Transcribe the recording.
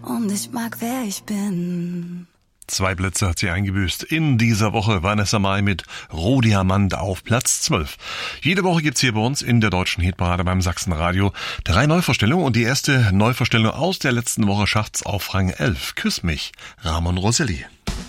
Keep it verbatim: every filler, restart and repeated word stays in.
und ich mag, wer ich bin. Zwei Plätze hat sie eingebüßt. In dieser Woche Vanessa Mai mit Rohdiamant auf Platz zwölf. Jede Woche gibt's hier bei uns in der deutschen Hitparade beim Sachsenradio drei Neuvorstellungen und die erste Neuvorstellung aus der letzten Woche schafft's auf Rang elf. Küss mich, Ramon Roselli.